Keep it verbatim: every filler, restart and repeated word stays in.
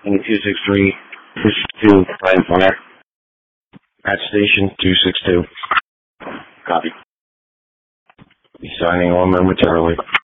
two six three, two six two, Brian Fire. At station two six two. Copy. Be signing on momentarily.